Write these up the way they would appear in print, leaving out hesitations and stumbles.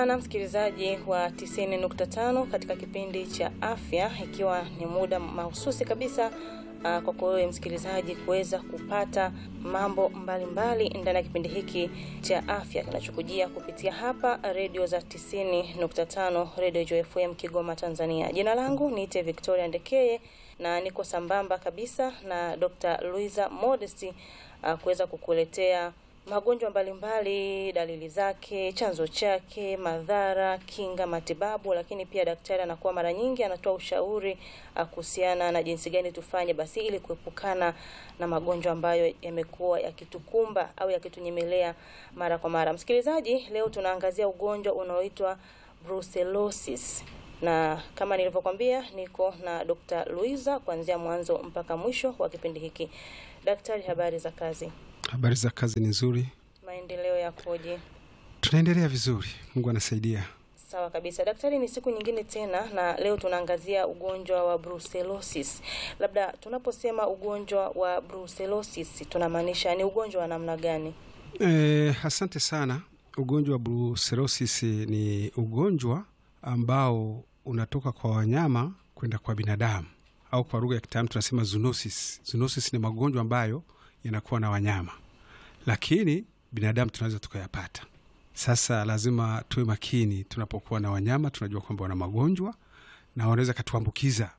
Na msikilizaji wa 90.5 katika kipindi cha afya, ikiwa ni muda mahususi kabisa kwa wewe msikilizaji kuweza kupata mambo mbalimbali ndani ya kipindi hiki cha afya kinachokujia kupitia hapa radio za 90.5 Radio Joy FM Kigoma Tanzania. Jina langu niite Victoria Ndekeye na niko sambamba kabisa na Dr. Luiza Modesty kuweza kukuletea magonjwa mbalimbali, dalili zake, chanzo chake, madhara, kinga, matibabu, lakini pia daktari anakuwa mara nyingi anatoa ushauri kuhusiana na jinsi gani tufanye basi ili kuepukana na magonjwa ambayo yamekuwa yakitukumba au yakitunyemelea mara kwa mara. Msikilizaji, leo tunaangazia ugonjwa unaoitwa brucellosis. Na kama nilivyokuambia niko na Dr. Luiza kuanzia mwanzo mpaka mwisho wa kipindi hiki. Daktari, habari za kazi? Habari za kazi ni nzuri. Maendeleo yakoje? Tunaendelea vizuri. Mungu anasaidia. Sawa kabisa. Daktari, ni siku nyingine tena na leo tunaangazia ugonjwa wa brucellosis. Labda tunaposema ugonjwa wa brucellosis tunamaanisha ni ugonjwa wa namna gani? Asante sana. Ugonjwa wa brucellosis ni ugonjwa ambao unatoka kwa wanyama kwenda kwa binadamu, au kwa lugha ya kitaalamu tunasema zoonosis. Zoonosis ni magonjwa ambayo yanakuwa na wanyama, lakini binadamu tunaweza tukayapata. Sasa lazima tuwe makini tunapokuwa na wanyama, tunajua kwamba wana magonjwa na wanaweza katuambukiza.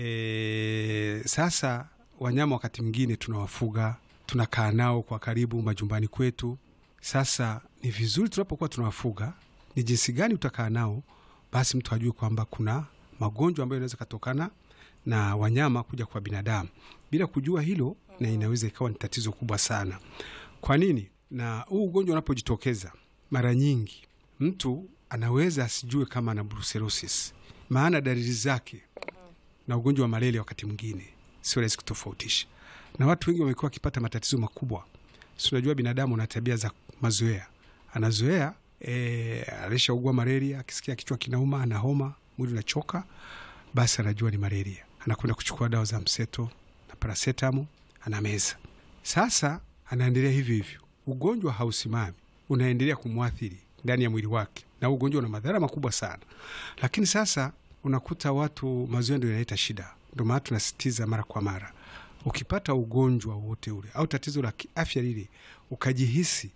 Sasa wanyama wakati mwingine tunawafuga, tunakaa nao kwa karibu majumbani kwetu. Sasa ni vizuri tunapokuwa tunawafuga, ni jinsi gani utakaa nao, basi mtu ajue kwamba kuna magonjwa ambayo yanaweza katokana na wanyama kuja kwa binadamu. Bila kujua hilo, na inaweza ikawa ni tatizo kubwa sana. Kwa nini? Na huu ugonjwa unapojitokeza, mara nyingi mtu anaweza asijue kama ana brucellosis. Maana dalili zake na ugonjwa wa malaria wakati mwingine sio rahisi kutofautisha. Na watu wengi wamekuwa wakipata matatizo makubwa. Unajua binadamu ana tabia za mazoea. Anazoea alishaugua malaria, akisikia kichwa kinauma, ana homa, mwili unachoka, basi anajua ni malaria. Anakwenda kuchukua dawa za mseto na paracetamol, anameza. Sasa anaendelea hivyo hivyo. Ugonjwa hausimami, unaendelea kumwathiri ndani ya mwili wake. Na ugonjwa una madhara makubwa sana. Lakini sasa unakuta watu mazoea ndio yanaleta shida. Ndio maana tunasisitiza mara kwa mara, ukipata ugonjwa wote ule au tatizo la afya lile, ukajihisi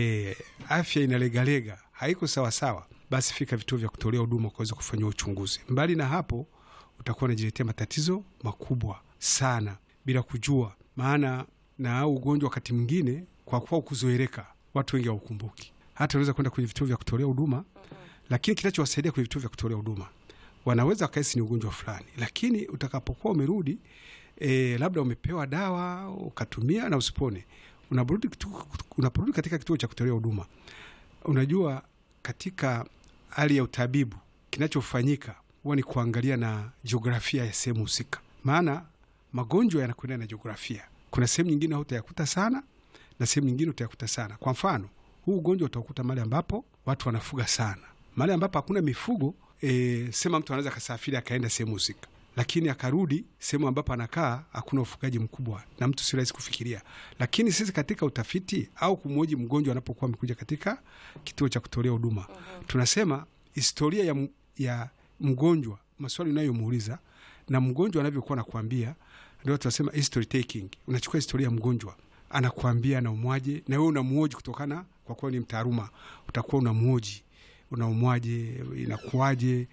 afya inalegalega, haiko sawa sawa, basi fika vituo vya kutolea huduma kuweza kufanywa uchunguzi. Mbali na hapo, utakuwa unajiletea matatizo makubwa sana bila kujua. Maana na ugonjwa wakati mwingine kwa kuwa kuzoeleka, watu wengi haukumbuki. Hata unaweza kwenda kwenye vituo vya kutolea huduma, lakini kinachowasaidia kwenye vituo vya kutolea huduma, wanaweza kaisi ni ugonjwa fulani, lakini utakapokuwa umerudi labda umepewa dawa ukatumia na usipone, unaporudi katika kituo cha kutolea huduma, unajua katika hali ya utabibu kinachofanyika huwa ni kuangalia na jiografia ya sehemu husika. Maana magonjwa yanakwenda na jiografia. Kuna sehemu nyingine hutayakuta sana na sehemu nyingine utayakuta sana. Kwa mfano, huu ugonjwa utakuta mahali ambapo watu wanafuga sana. Mahali ambapo hakuna mifugo, sema mtu anaweza kasafiri akaenda sehemu husika, lakini akarudi sehemu ambapo anakaa hakuna ufugaji mkubwa na mtu si rahisi kufikiria. Lakini sisi katika utafiti au kumhoji mgonjwa anapokuwa amekuja katika kituo cha kutolea huduma, tunasema historia ya mgonjwa, maswali unayomuuliza na mgonjwa anavyokuwa anakuambia, ndio tunasema history taking. Unachukua historia ya mgonjwa, anakuambia na umwaje, na wewe unamuoji kutokana kwa kuwa ni mtaaruma, utakuwa unamuoji, unaumwaje, inakuaje,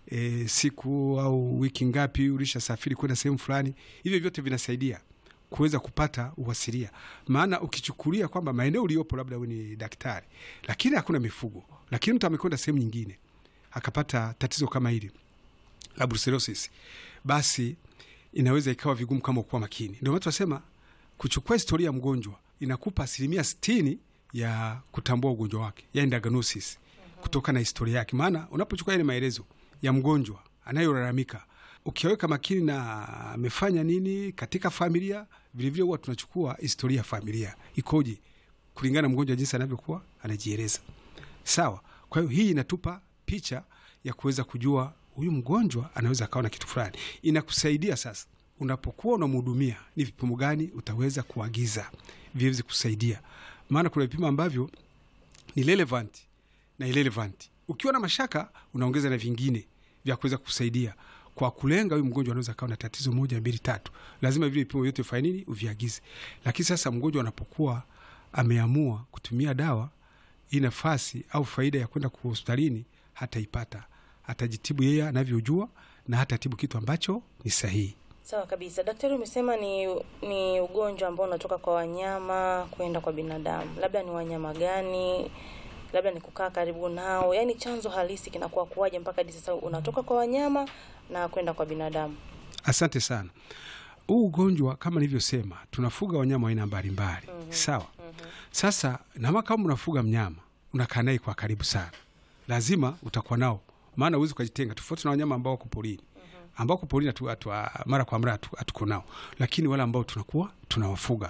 siku au wiki ngapi ulishasafiri kwenda sehemu fulani. Hivyo vyote vinasaidia kuweza kupata uwasilia. Maana ukichukulia kwamba maeneo uliopo labda wewe ni daktari, lakini hakuna mifugo, lakini mtu amekwenda sehemu nyingine akapata tatizo kama hili la brucellosis, basi inaweza ikawa vigumu kama ukuwa makini. Ndio maana tunasema kuchukua historia ya mgonjwa inakupa 60% ya kutambua ugonjwa wake, yani diagnosis, kutoka na historia yake. Maana unapochukua ile maelezo ya mgonjwa anayolalamika, ukiweka makini na amefanya nini katika familia, vile vile huwa tunachukua historia ya familia ikoje kulingana na mgonjwa jinsi anavyokuwa anajieleza. Sawa. Kwa hiyo hii inatupa picha ya kuweza kujua huyu mgonjwa anaweza kawa na kitu fulani. Inakusaidia sasa unapokuwa unamhudumia ni vipimo gani utaweza kuagiza viweze kusaidia. Maana kuna vipimo ambavyo ni relevant na irrelevant. Ukiwa na mashaka unaongeza na vingine vya kuweza kusaidia kwa kulenga huyu mgonjwa anaweza kawa na tatizo 1 2 3. Lazima vile vipimo vyote ufanye nini, uviagize. Lakini sasa mgonjwa anapokuwa ameamua kutumia dawa, hii nafasi au faida ya kwenda kwa hospitalini hataipata. Atajitibu yeye anavyojua na hatatibu kitu ambacho ni sahihi. Sawa kabisa. Daktari, umesema ni ugonjwa ambao unatoka kwa wanyama kwenda kwa binadamu. Labda ni wanyama gani? Labda ni kukaa karibu nao. Yaani chanzo halisi kinakuwa kuwaje mpaka hadi sasa unatoka kwa wanyama na kwenda kwa binadamu? Asante sana. Huu ugonjwa kama nilivyosema, tunafuga wanyama aina mbalimbali. Sawa. Sasa na kama unafuga mnyama, unakaa naye kwa karibu sana, lazima utakuwa nao. Maana huwezi kujitenga, tofauti na wanyama ambao wako porini. Ambao kwa porini mara kwa mara hatuko nao. Lakini wale ambao tunakuwa tunawafuga.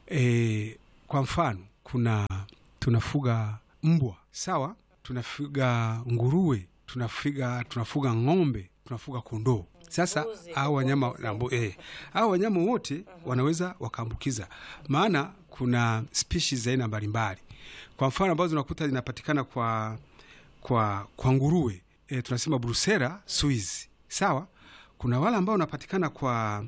Kwa mfano, tunafuga mbwa, sawa? Tunafuga nguruwe, tunafuga ng'ombe, tunafuga kondoo. Sasa hao wanyama wote wanaweza wakaambukiza. Maana kuna species za aina mbalimbali. Kwa mfano ambazo unakuta zinapatikana kwa nguruwe, tunasema Brucella suis. Sawa? Kuna wale ambao unapatikana kwa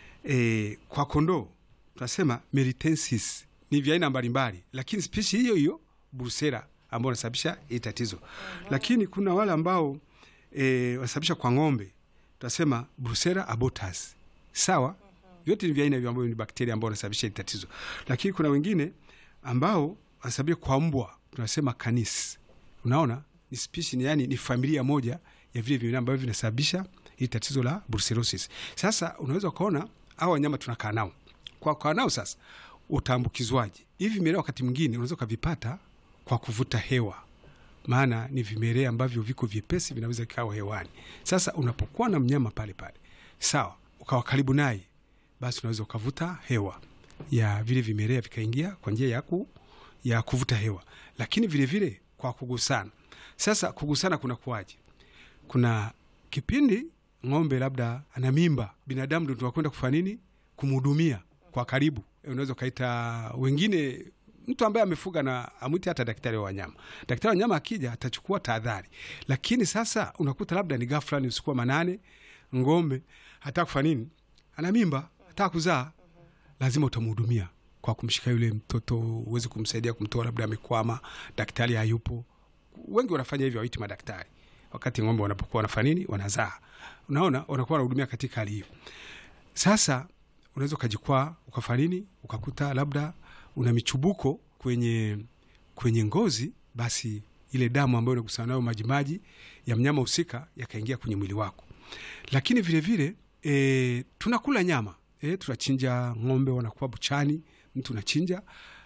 kondoo, tunasema Melitensis. Ni vya aina mbalimbali, lakini species hiyo hiyo Brucella ambao wanasababisha hii tatizo. Lakini kuna wale ambao wanasababisha kwa ng'ombe, tunasema Brucella abortus. Sawa? Yote ni vya aina ambavyo ni bakteria ambao wanasababisha hii tatizo. Lakini kuna wengine ambao wanasababisha kwa mbwa, tunasema Canis. Unaona? Ni species, yani ni familia moja ya vile vimelea ambavyo vinasababisha hii tatizo la brucellosis. Sasa unaweza kuona hao wanyama tunakaa nao. Kwa nao sasa utaambukizwaje? Hivi vimelea wakati mwingine unaweza kuvipata kwa kuvuta hewa. Maana ni vimelea ambavyo viko vyepesi, vinaweza kawa hewani. Sasa unapokuwa na mnyama pale, sawa, ukawa karibu naye, basi unaweza ukavuta hewa ya vile vimelea vikaingia kwa njia ya kuvuta hewa. Lakini vile vile kwa kugusana. Sasa kugusana kuna kuwaje? Kuna kipindi ng'ombe labda ana mimba, binadamu ndio tunakwenda kufanya nini? Kumhudumia kwa karibu. Unaweza kaita wengine, mtu ambaye amefuga na amuite hata daktari wa wanyama. Daktari wa wanyama akija atachukua tahadhari. Lakini sasa unakuta labda ni ghafla, ni usiku wa manane, ng'ombe hataka kufanya nini? Ana mimba, hataka kuzaa. Lazima utamhudumia kwa kumshika yule mtoto, uweze kumsaidia kumtoa, labda amekwama, daktari hayupo. Wengi wanafanya hivyo, waiti madaktari. Wakati ng'ombe wanapokuwa wanafanya nini? Wanazaa. Unaona, wanakuwa wanahudumia katika hali hiyo. Sasa unaweza ukajikwaa, ukafanya nini? Ukakuta labda una michubuko kwenye ngozi, basi ile damu ambayo inagusana nayo majimaji ya mnyama husika yakaingia kwenye mwili wako. Lakini vile vile tunakula nyama. Tunachinja ng'ombe, wanakuwa buchani, mtu unachinja.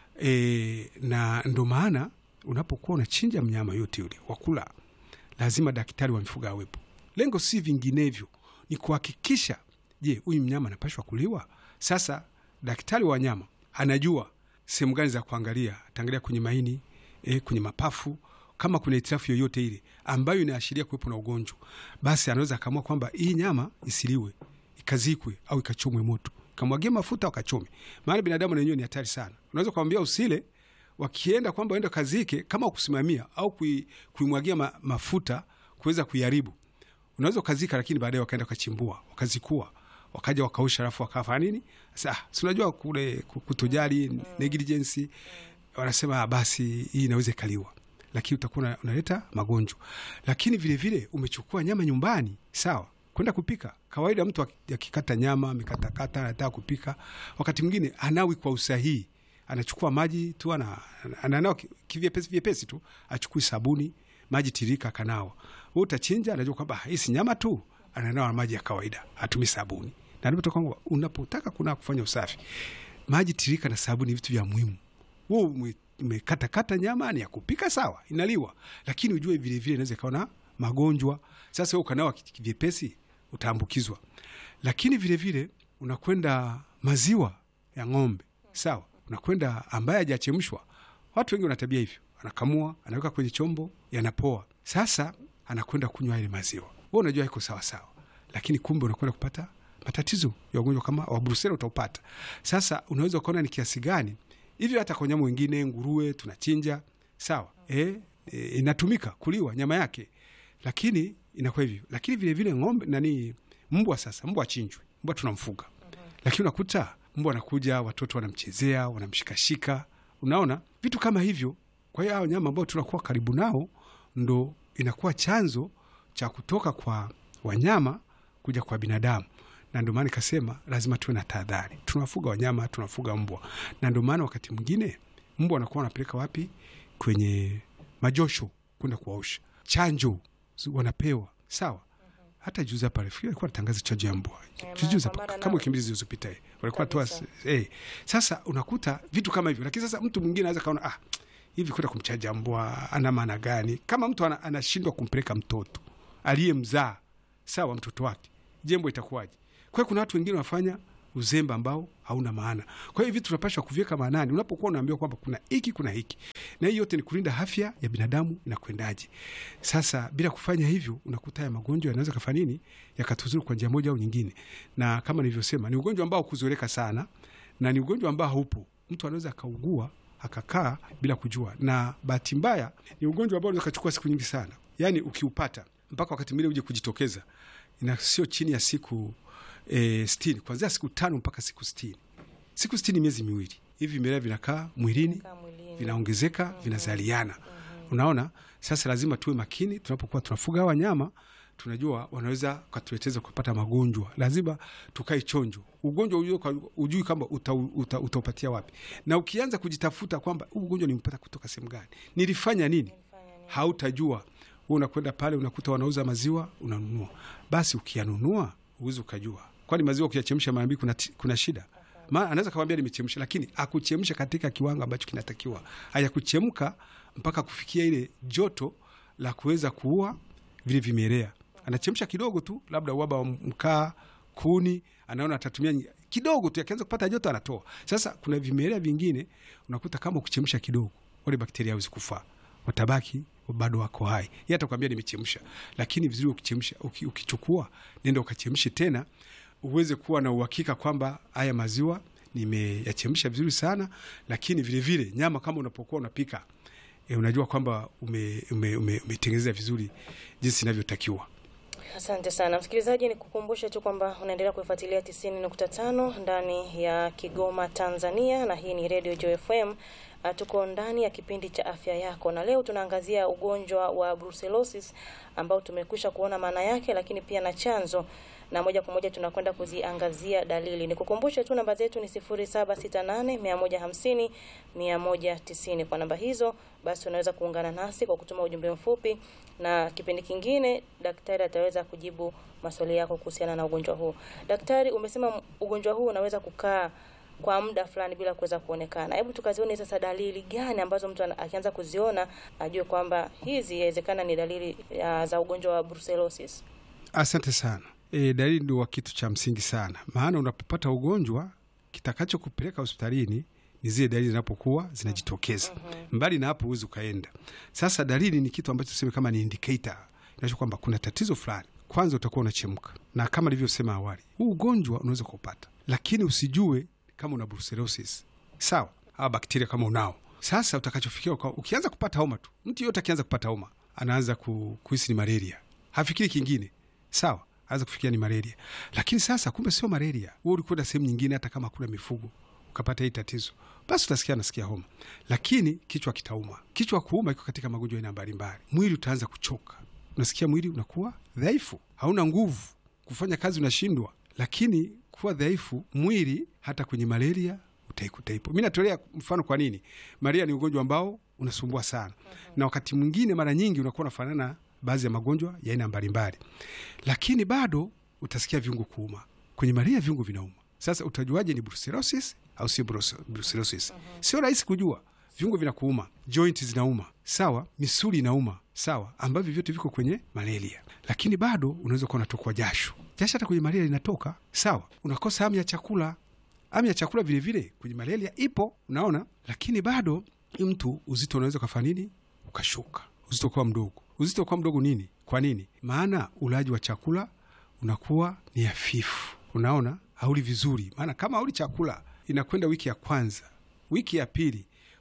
Na ndo maana unapokuwa unachinja mnyama yote yule wakula, lazima daktari wa mifugo awepo. Lengo si vinginevyo, ni kuhakikisha, je, huyu mnyama anapashwa kuliwa? Sasa daktari wa wanyama anajua sehemu gani za kuangalia. Ataangalia kwenye maini, kwenye mapafu. Kama kuna hitilafu yoyote ile ambayo inaashiria kuwepo na ugonjwa, basi anaweza akaamua kwamba hii nyama isiliwe, ikazikwe au ikachomwe moto, kamwagie mafuta au kachome. Maana binadamu na yenyewe ni hatari sana. Unaweza kumwambia usile, wakienda kwamba waende kazike, kama kusimamia au kuimwagia mafuta kuweza kuiharibu. Unaweza kazika, lakini baadaye wakaenda kuchimbua, wakazikua, wakaja wakaosha, alafu wakafanya nini? Sasa si unajua kule kutojali, negligence, wanasema basi hii inaweza kaliwa, lakini utakuwa unaleta magonjwa. Lakini vile vile umechukua nyama nyumbani, sawa, kwenda kupika. Kawaida mtu akikata nyama, amekatakata, anataka kupika, wakati mwingine anawi kwa usahihi. Anachukua maji tu, ananao kivyepesi tu, achukui sabuni, maji tirika kanawa. Wewe utachinja, anajua kwamba hii si nyama tu, ananawa maji ya kawaida, hatumi sabuni. Na ndipo kwamba unapotaka kufanya usafi, maji tirika na sabuni vitu vya muhimu. Wewe umekata nyama ni ya kupika, sawa, inaliwa, lakini ujue vile vile inaweza kawa na magonjwa. Sasa wewe ukanawa kivyepesi, utaambukizwa. Lakini vile vile unakwenda maziwa ya ng'ombe, sawa, unakwenda ambaye hajachemshwa. Watu wengi wanatabia hivyo, anakamua, anaweka kwenye chombo, yanapoa. Sasa anakwenda kunywa ile maziwa. Wewe unajua iko sawa sawa, lakini kumbe unakwenda kupata matatizo ya ugonjwa kama wa Brucella utaupata. Sasa unaweza kuona ni kiasi gani hivyo. Hata kwa nyama wengine, nguruwe tunachinja, sawa, inatumika kuliwa nyama yake, lakini inakuwa hivyo. Lakini vile vile ng'ombe mbwa, sasa mbwa achinjwe, mbwa tunamfuga, lakini unakuta mbwa anakuja, watoto wanamchezea, wanamshikashika, unaona vitu kama hivyo. Kwa hiyo hao nyama ambao tunakuwa karibu nao ndo inakuwa chanzo cha kutoka kwa wanyama kuja kwa binadamu, na ndio maana nikasema lazima tuwe na tahadhari. Tunafuga wanyama, tunafuga mbwa, na ndio maana wakati mwingine mbwa anakuwa anapeleka wapi? Kwenye majosho kwenda kuwaosha. Chanjo wanapewa, sawa. Hata juzi hapa alikuwa anatangaza chanjo ya mbwa. Juzi kama wiki mbili zilizopita walikuwa toa sasa unakuta vitu kama hivyo. Lakini sasa mtu mwingine anaweza kaona hivi kwenda kumchanja mbwa ana maana gani? Kama mtu anashindwa kumpeleka mtoto aliyemzaa, sawa, mtoto wake, jembo itakuwaje? Kwa hiyo kuna watu wengine wanafanya uzembe ambao hauna maana. Kwa hiyo vitu tunapaswa kuviweka maanani unapokuwa unaambiwa kwamba kuna hiki, kuna hiki. Na hiyo yote ni kulinda afya ya binadamu inakwendaje. Sasa bila kufanya hivyo unakuta ya magonjwa yanaweza kufanya nini? Yakatuzuru kwa njia moja au nyingine. Na kama nilivyosema, ni ugonjwa ambao kuzoeleka sana, na ni ugonjwa ambao haupo. Mtu anaweza akaugua akakaa bila kujua. Na bahati mbaya ni ugonjwa ambao unaweza kuchukua siku nyingi sana. Yaani ukiupata mpaka wakati mwingine uje kujitokeza, sio chini ya siku 60, kuanzia siku 5 mpaka siku 60. Siku 60 miezi miwili. Hivi vimelea vinakaa mwilini, vinaongezeka, vinazaliana. Unaona? Sasa lazima tuwe makini tunapokuwa tunafuga wanyama. Tunajua wanaweza katuleteza kupata magonjwa. Lazima tukae chonjo. Ugonjwa ujui kama utaupatia wapi. Na ukianza kujitafuta kwamba ugonjwa nimpata kutoka sehemu gani, nilifanya nini, hautajua. Wewe unakwenda pale unakuta wanauza maziwa, unanunua. Basi ukiyanunua uweze ukajua. Kwani maziwa ukiyachemsha mara mbili kuna shida? Maana anaweza kumwambia nimechemsha, lakini akuchemsha katika kiwango ambacho kinatakiwa. Hayakuchemka mpaka kufikia ile joto la kuweza kuua vile vimelea. Anachemsha kidogo tu, labda uhaba wa mkaa, kuni, anaona atatumia kidogo tu, akianza kupata joto anatoa. Sasa kuna vimelea vingine unakuta kama kuchemsha kidogo, wale bakteria hawezi kufa, watabaki bado wako hai. Yeye atakwambia nimechemsha, lakini vizuri ukichemsha, ukichukua nenda ukachemshe tena, uweze kuwa na uhakika kwamba haya maziwa nimeyachemsha vizuri sana. Lakini vile vile nyama kama unapokuwa unapika, unajua kwamba umetengeneza vizuri jinsi inavyotakiwa. Asante sana msikilizaji, nikukumbushe tu kwamba unaendelea kuifuatilia 90.5 ndani ya Kigoma, Tanzania, na hii ni Radio Joy FM. Tuko ndani ya kipindi cha afya yako, na leo tunaangazia ugonjwa wa brucellosis ambao tumekwisha kuona maana yake, lakini pia na chanzo, na moja kwa moja tunakwenda kuziangazia dalili. Nikukumbushe tu namba zetu ni 0768150190. Kwa namba hizo basi unaweza kuungana nasi kwa kutuma ujumbe mfupi, na kipindi kingine daktari ataweza kujibu maswali yako kuhusiana na ugonjwa huu. Daktari, umesema ugonjwa huu unaweza kukaa kwa muda fulani bila kuweza kuonekana. Hebu tukazione sasa dalili gani ambazo mtu akianza kuziona ajue kwamba hizi inawezekana ni dalili za ugonjwa wa brucellosis. Asante sana. Dalili ndio kitu cha msingi sana. Maana unapopata ugonjwa, kitakacho kupeleka hospitalini ni zile dalili zinapokuwa zinajitokeza. Mbali na hapo huwezi ukaenda. Sasa dalili ni kitu ambacho tuseme kama ni indicator. Inaonyesha kwamba kuna tatizo fulani. Kwanza utakuwa unachemka. Na kama nilivyosema awali, huu ugonjwa unaweza kupata, lakini usijue kama una brucellosis. Sawa? Hawa bakteria kama unao. Sasa utakachofikia ukianza kupata homa tu. Mtu yote akianza kupata homa, anaanza kuhisi ni malaria. Hafikiri kingine. Sawa? Anza kufikia ni malaria. Lakini sasa kumbe sio malaria. Wewe ulikwenda sehemu nyingine, hata kama kuna mifugo ukapata hii tatizo, basi utasikia nasikia homa. Lakini kichwa kitauma. Kichwa kuuma iko katika magonjwa aina mbalimbali. Mwili utaanza kuchoka. Unasikia mwili unakuwa dhaifu, hauna nguvu, kufanya kazi unashindwa. Lakini kuwa dhaifu mwili, hata kwenye malaria utaiko. Mimi natolea mfano. Kwa nini? Malaria ni ugonjwa ambao unasumbua sana. Na wakati mwingine mara nyingi unakuwa unafanana baadhi ya magonjwa ya aina mbalimbali. Lakini bado utasikia viungo kuuma. Kwenye malaria viungo vinauma. Sasa utajuaje ni brucellosis au si brucellosis? Sio rahisi kujua. Viungo vinakuuma, joint zinauma, sawa, misuli inauma, sawa, ambavyo vyote viko kwenye malaria. Lakini bado unaweza kuwa unatokwa jasho. Jasho hata kwenye malaria linatoka, sawa. Unakosa hamu ya chakula. Hamu ya chakula vile vile kwenye malaria ipo, unaona? Lakini bado mtu uzito unaweza kufanya nini? Ukashuka. Uzito kwa mdogo. Uzito kwa mdogo nini? Kwa nini? Maana ulaji wa chakula unakuwa ni hafifu. Unaona? Hauli vizuri. Maana kama hauli chakula, inakwenda wiki ya kwanza, wiki ya pili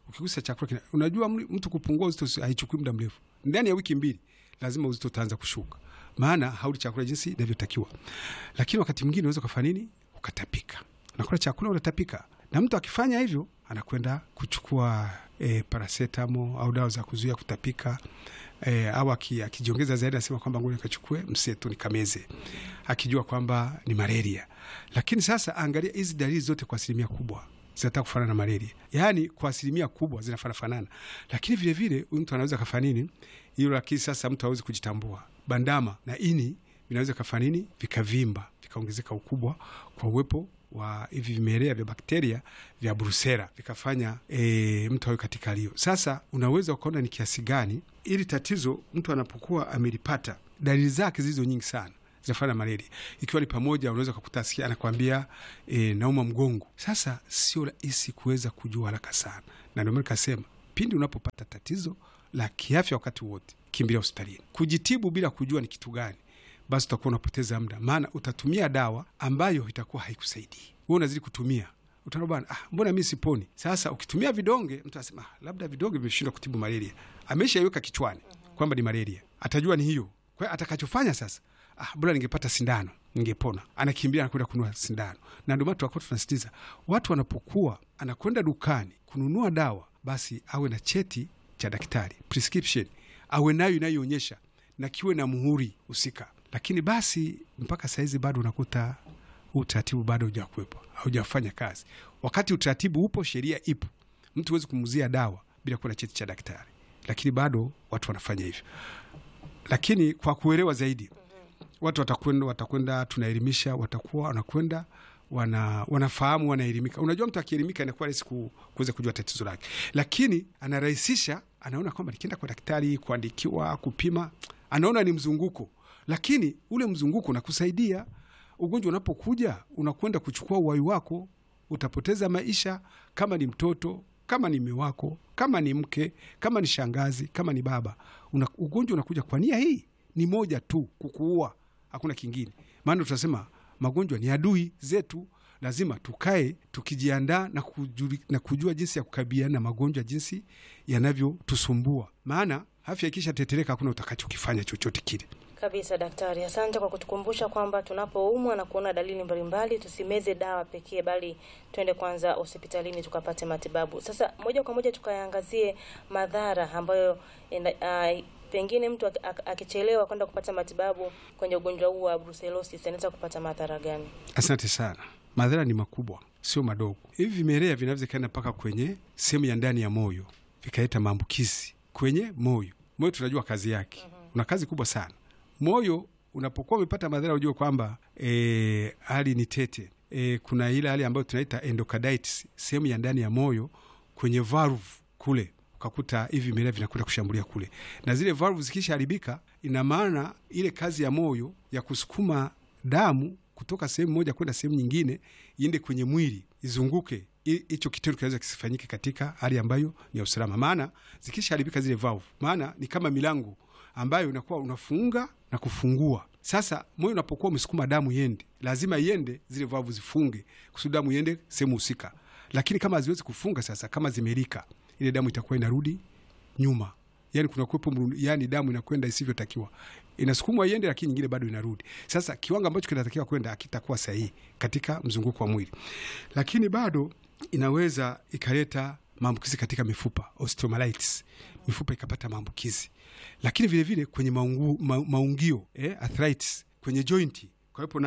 ukigusa chakula unajua mtu kupungua uzito haichukui muda mrefu. Ndani ya wiki 2 lazima uzito utaanza kushuka, maana hauli chakula jinsi inavyotakiwa. Lakini wakati mwingine unaweza kufanya nini? Ukatapika. Unakula chakula unatapika. Na mtu akifanya hivyo anakwenda kuchukua paracetamol au dawa za kuzuia kutapika, au akijiongeza zaidi anasema kwamba ngoja nikachukue mseto nikameze, akijua kwamba ni malaria. Lakini sasa angalia hizi dalili zote kwa asilimia kubwa zinataka kufanana na malaria. Yaani kwa asilimia kubwa zinafanana. Lakini vile vile mtu anaweza kufanya nini? Hilo lakini sasa mtu hawezi kujitambua. Bandama na ini vinaweza kufanya nini? Vikavimba, vikaongezeka ukubwa kwa uwepo wa hivi vimelea vya bakteria vya Brucella, vikafanya mtu awe katika hiyo. Sasa unaweza ukaona ni kiasi gani ili tatizo mtu anapokuwa amelipata, dalili zake zilizo nyingi sana zinafanya malaria. Ikiwa ni pamoja, unaweza kukuta sikia anakuambia nauma mgongo. Sasa sio rahisi kuweza kujua haraka sana. Na ndio maana nikasema pindi unapopata tatizo la kiafya wakati wote kimbia hospitalini. Kujitibu bila kujua ni kitu gani, basi utakuwa unapoteza muda, maana utatumia dawa ambayo itakuwa haikusaidii. Wewe unazidi kutumia, utaona bwana, mbona mimi siponi? Sasa ukitumia vidonge, mtu anasema labda vidonge vimeshindwa kutibu malaria. Ameshaiweka kichwani kwamba ni malaria, atajua ni hiyo. Kwa hiyo atakachofanya sasa, bora ningepata sindano ningepona. Anakimbia anakwenda kununua sindano. Na ndio maana tunasisitiza watu wanapokuwa anakwenda dukani kununua dawa, basi awe na cheti cha daktari, prescription awe nayo inayoonyesha, na kiwe na muhuri husika. Lakini basi mpaka saizi bado unakuta utaratibu bado hujakuwepo, haujafanya kazi. Wakati utaratibu upo, sheria ipo, mtu huwezi kumuzia dawa bila kuwa na cheti cha daktari, lakini bado watu wanafanya hivyo. Lakini kwa kuelewa zaidi, watu watakwenda tunaelimisha, watakuwa wanakwenda wanafahamu, wanaelimika. Unajua mtu akielimika inakuwa rahisi kuweza kujua tatizo lake, lakini anarahisisha, anaona kwamba nikienda kwa daktari kuandikiwa kupima, anaona ni mzunguko. Lakini ule mzunguko unakusaidia. Ugonjwa unapokuja unakwenda kuchukua uhai wako, utapoteza maisha, kama ni mtoto, kama ni mume wako, kama ni mke, kama ni shangazi, kama ni baba. Ugonjwa unakuja kwa nia hii ni moja tu, kukuua, hakuna kingine. Maana tunasema magonjwa ni adui zetu. Lazima tukae tukijiandaa na kujua jinsi ya kukabiliana na magonjwa, jinsi yanavyotusumbua. Maana afya ikisha tetereka hakuna utakachokifanya chochote kile. Kabisa daktari, asante kwa kutukumbusha kwamba tunapoumwa na kuona dalili mbalimbali tusimeze dawa pekee, bali twende kwanza hospitalini tukapate matibabu. Sasa moja kwa moja tukaangazie madhara ambayo pengine mtu akichelewa kwenda kupata matibabu kwenye ugonjwa huu wa brucellosis anaweza kupata madhara gani? Asante sana. Madhara ni makubwa, sio madogo. Hivi vimelea vinaweza kaenda mpaka kwenye sehemu ya ndani ya moyo, vikaleta maambukizi kwenye moyo. Moyo tunajua kazi yake. Una kazi kubwa sana. Moyo unapokuwa umepata madhara, ujue kwamba hali ni tete. Kuna ile hali ambayo tunaita endocarditis, sehemu ya ndani ya moyo kwenye valve kule, ukakuta hivi vimelea vinakwenda kushambulia kule. Na zile valve zikishaharibika, ina maana ile kazi ya moyo ya kusukuma damu kutoka sehemu moja kwenda sehemu nyingine iende kwenye mwili, izunguke, hicho kitendo kinaweza kisifanyike katika hali ambayo ni ya usalama. Maana zikishaharibika zile valve, maana ni kama milango ambayo unakuwa unafunga na kufungua. Sasa moyo unapokuwa umesukuma damu iende, lazima iende, zile valve zifunge kusudi damu iende sehemu husika. Lakini kama haziwezi kufunga, sasa kama zimerika, ile damu itakuwa inarudi nyuma. Yaani kuna kuwepo, yani damu inakwenda isivyotakiwa. Inasukumwa iende, lakini nyingine bado inarudi. Sasa kiwango ambacho kinatakiwa kwenda hakitakuwa sahihi katika mzunguko wa mwili. Lakini bado inaweza ikaleta maambukizi katika mifupa, osteomyelitis. Mifupa ikapata maambukizi. Lakini vile vile kwenye maungio, arthritis, kwenye jointi, kwa hiyo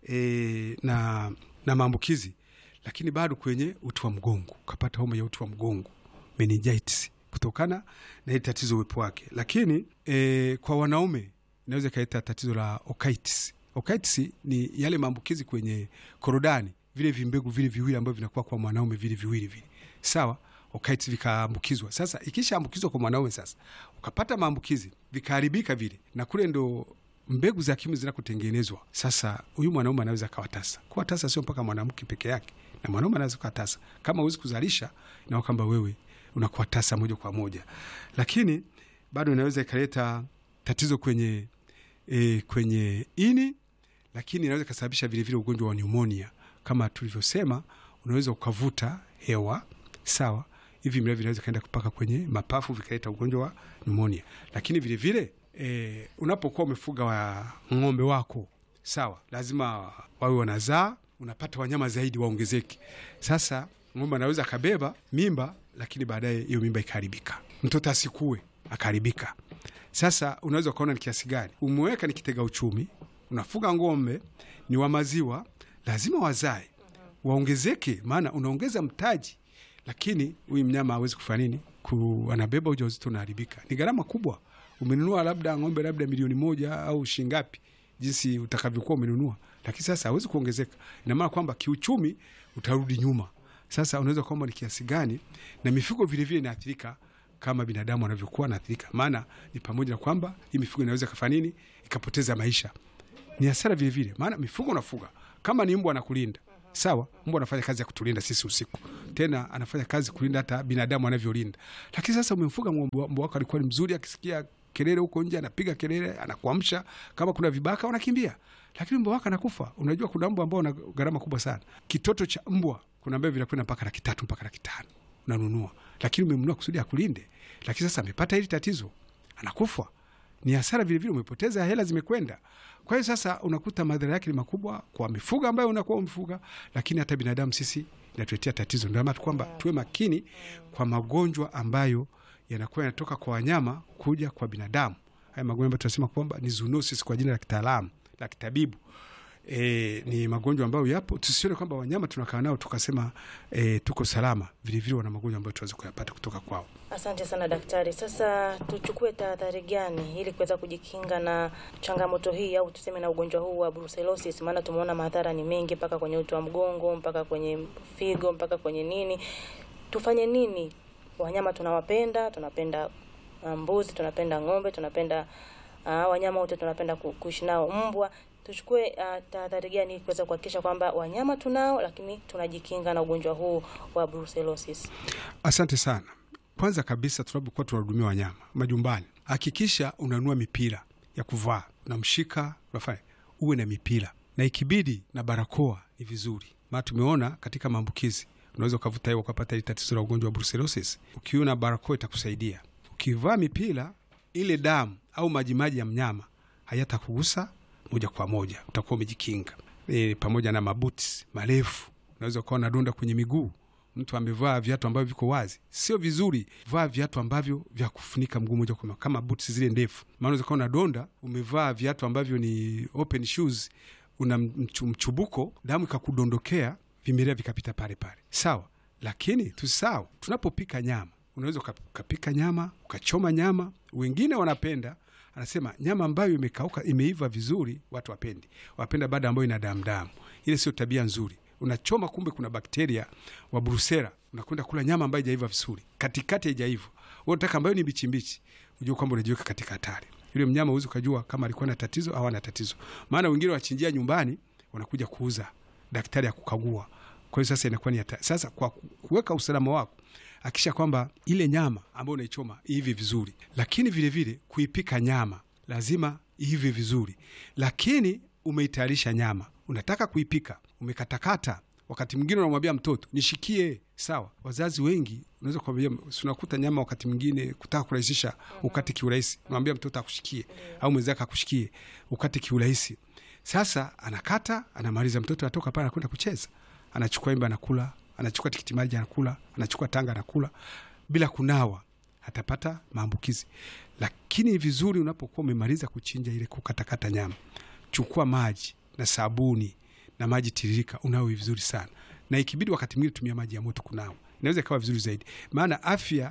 na maambukizi. Lakini bado kwenye uti wa mgongo, ukapata homa ya uti wa mgongo, meningitis, kutokana na ile tatizo uwepo wake. Lakini kwa wanaume inaweza kaleta tatizo la otitis. Otitis ni yale maambukizi kwenye korodani, vile vimbegu vile viwili ambavyo vinakuwa kwa mwanaume vile viwili vile. Sawa? Otitis vikaambukizwa. Sasa ikishaambukizwa kwa mwanaume, sasa ukapata maambukizi, vikaharibika vile, na kule ndo mbegu za kiume zinakotengenezwa. Sasa huyu mwanaume anaweza kawa tasa. Kwa tasa sio mpaka mwanamke peke yake, na mwanaume anaweza kuwa tasa. Kama huwezi kuzalisha, na kwamba wewe unakuwa tasa moja kwa moja. Lakini bado inaweza ikaleta tatizo kwenye ini, lakini inaweza kusababisha vile vile ugonjwa wa pneumonia. Kama tulivyosema, unaweza ukavuta hewa, sawa, hivi vimelea vinaweza kaenda kupaka kwenye mapafu vikaleta ugonjwa wa pneumonia. Lakini vile vile unapokuwa umefuga wa ng'ombe wako, sawa, lazima wawe wanazaa, unapata wanyama zaidi waongezeke. Sasa ng'ombe anaweza kabeba mimba, lakini baadaye hiyo mimba ikaharibika, mtoto asikue akaharibika. Sasa unaweza kuona ni kiasi gani umeweka ni kitega uchumi. Unafuga ng'ombe ni wa maziwa, lazima wazae waongezeke, maana unaongeza mtaji, lakini huyu mnyama hawezi kufanya nini? Anabeba ujauzito unaharibika. Ni gharama kubwa. Umenunua labda ng'ombe labda milioni 1 au shingapi, jinsi utakavyokuwa umenunua, lakini sasa hawezi kuongezeka. Ina maana kwamba kiuchumi utarudi nyuma. Sasa unaweza kuomba ni kiasi gani, na mifugo vile vile inaathirika kama binadamu wanavyokuwa naathirika. Maana ni pamoja na kwamba hii mifugo inaweza kufanya nini? Ikapoteza maisha. Ni hasara vile vile. Maana mifugo unafuga, kama ni mbwa anakulinda, sawa, mbwa anafanya kazi ya kutulinda sisi usiku. Tena anafanya kazi kulinda hata binadamu anavyolinda. Lakini sasa umemfuga mbwa wako, alikuwa ni mzuri, akisikia kelele huko nje anapiga kelele, anakuamsha, kama kuna vibaka wanakimbia. Lakini mbwa wako anakufa. Unajua kuna mbwa ambao wana gharama kubwa sana. Kitoto cha mbwa kuna mbwa vinakwenda mpaka 300 mpaka 500 unanunua. Lakini umemnunua kusudi akulinde. Lakini sasa amepata hili tatizo, anakufa. Ni hasara vile vile, umepoteza hela zimekwenda. Kwa hiyo sasa unakuta madhara yake ni makubwa kwa mifugo ambayo unakuwa umefuga, lakini hata binadamu sisi inatuletea tatizo. Ndio maana kwamba tuwe makini kwa magonjwa ambayo yanakuwa yanatoka kwa wanyama kuja kwa binadamu. Haya magonjwa ambayo tunasema kwamba ni zoonosis kwa jina la kitaalamu la kitabibu. Ni magonjwa ambayo yapo. Tusione kwamba wanyama tunakaa nao tukasema tuko salama. Vile vile wana magonjwa ambayo tunaweza kuyapata kutoka kwao. Asante sana daktari. Sasa tuchukue tahadhari gani ili kuweza kujikinga na changamoto hii, au tuseme na ugonjwa huu wa brucellosis? Maana tumeona madhara ni mengi, mpaka kwenye uti wa mgongo, mpaka kwenye figo, mpaka kwenye nini. Tufanye nini? Wanyama tunawapenda, tunapenda mbuzi, tunapenda ng'ombe, tunapenda wanyama wote, tunapenda kuishi nao, mbwa. Tuchukue tahadhari gani kuweza kuhakikisha kwamba wanyama tunao, lakini tunajikinga na ugonjwa huu wa brucellosis? Asante sana. Kwanza kabisa, tunapokuwa tunahudumia wanyama majumbani, hakikisha unanunua mipira ya kuvaa, unamshika, unafanya uwe na mipira, na ikibidi na barakoa ni vizuri. Maana tumeona katika maambukizi unaweza kuvuta hewa ukapata ile tatizo la ugonjwa wa brucellosis. Ukiona barakoa itakusaidia. Ukivaa mipira, ile damu au majimaji ya mnyama hayatakugusa moja kwa moja, utakuwa umejikinga. Pamoja na mabuti marefu, unaweza kuwa na donda kwenye miguu. Mtu amevaa viatu ambavyo viko wazi, sio vizuri. Vaa viatu ambavyo vya kufunika mguu moja kwa moja, kama boots zile ndefu. Maana unaweza kuwa na donda, umevaa viatu ambavyo ni open shoes, una mchubuko, damu ikakudondokea, vimelea vikapita pale pale. Sawa, lakini tusahau tunapopika nyama. Unaweza ukapika nyama, ukachoma nyama. Wengine wanapenda, anasema nyama ambayo imekauka, imeiva vizuri, watu wapenda baada ambayo ina damu. Ile sio tabia nzuri. Unachoma, kumbe kuna bakteria wa Brucella. Unakwenda kula nyama ambayo haijaiva vizuri, katikati haijaiva. Wewe unataka ambayo ni bichi, unajua kwamba unajiweka katika hatari. Yule mnyama huwezi kujua kama alikuwa na tatizo au hana tatizo. Maana wengine wachinjia nyumbani, wanakuja kuuza, daktari akukagua. Kwa hiyo sasa inakuwa ni hatari. Sasa kwa kuweka usalama wako, hakisha kwamba ile nyama ambayo unaichoma iive vizuri. Lakini vile vile kuipika nyama lazima iive vizuri. Lakini umeitayarisha nyama, unataka kuipika, umekatakata. Wakati mwingine unamwambia mtoto nishikie, sawa. Wazazi wengi unaweza kumwambia, unakuta nyama wakati mwingine kutaka kurahisisha ukate kiurahisi, unamwambia mtoto akushikie au mwenzake akushikie ukate kiurahisi. Sasa anakata, anamaliza, mtoto anatoka pale anakwenda kucheza, anachukua embe anakula, anachukua tikiti maji anakula, anachukua tanga anakula bila kunawa, atapata maambukizi. Lakini vizuri unapokuwa umemaliza kuchinja ile kukatakata nyama, chukua maji na sabuni na maji tiririka, unawe vizuri sana. Na ikibidi wakati mwingine tumia maji ya moto kunawa. Inaweza ikawa vizuri zaidi. Maana afya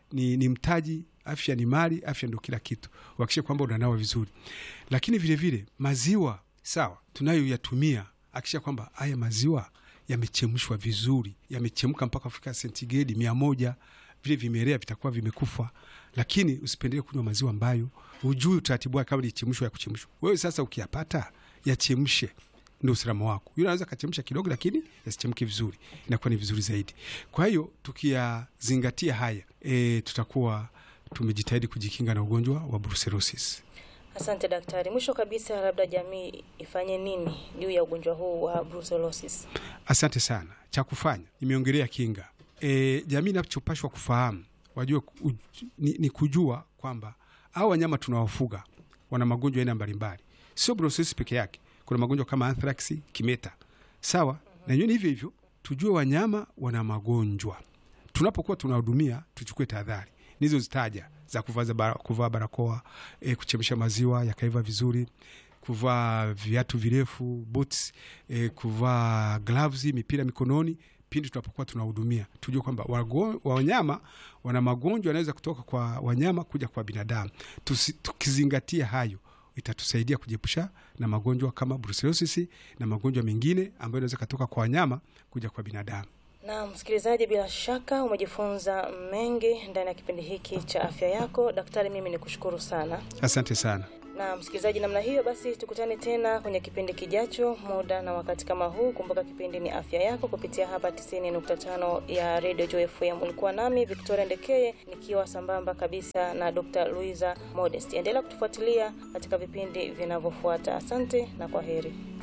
ni mtaji, afya ni mali, afya ndio kila kitu. Hakikisha kwamba unanawa vizuri. Lakini vile vile maziwa, sawa, tunayoyatumia, hakikisha kwamba haya maziwa yamechemshwa vizuri, yamechemka mpaka kufika sentigredi 100, vile vimelea vitakuwa vimekufa. Lakini usipendelee kunywa maziwa ambayo hujui utaratibu wake kama ni chemshwa ya kuchemshwa. Wewe sasa ukiyapata, yachemshe, ndio usalama wako. Yule anaweza kachemsha kidogo, lakini yasichemke vizuri, inakuwa ni vizuri zaidi. Kwa hiyo tukiyazingatia haya, tutakuwa tumejitahidi kujikinga na ugonjwa wa brucellosis. Asante daktari. Mwisho kabisa, labda jamii ifanye nini juu ya ugonjwa huu wa brucellosis? Asante sana. Cha kufanya, nimeongelea kinga. jamii inachopashwa kufahamu, wajue ni kujua kwamba hao wanyama tunawafuga wana magonjwa aina mbalimbali. Sio brucellosis peke yake. Kuna magonjwa kama anthrax, kimeta. Sawa? Na hiyo ni hivyo hivyo, tujue wanyama wana magonjwa. Tunapokuwa tunahudumia, tuchukue tahadhari. Nizo zitaja za kuvaa barakoa, kuchemsha maziwa yakaiva vizuri, kuvaa viatu virefu, boots, kuvaa gloves, mipira mikononi pindi tunapokuwa tunahudumia. Tujue kwamba wanyama wana magonjwa yanaweza kutoka kwa wanyama kuja kwa binadamu. Tukizingatia hayo, itatusaidia kujiepusha na magonjwa kama brucellosis na magonjwa mengine ambayo yanaweza kutoka kwa wanyama kuja kwa binadamu. Na msikilizaji, bila shaka umejifunza mengi ndani ya kipindi hiki cha afya yako. Daktari, mimi nikushukuru sana. Asante sana. Na msikilizaji, namna hiyo basi tukutane tena kwenye kipindi kijacho, muda na wakati kama huu. Kumbuka kipindi ni afya yako kupitia hapa 90.5 ya Radio Joy FM. Ulikuwa nami Victoria Ndekeye nikiwa sambamba kabisa na Dr. Luiza Modest. Endelea kutufuatilia katika vipindi vinavyofuata. Asante na kwaheri.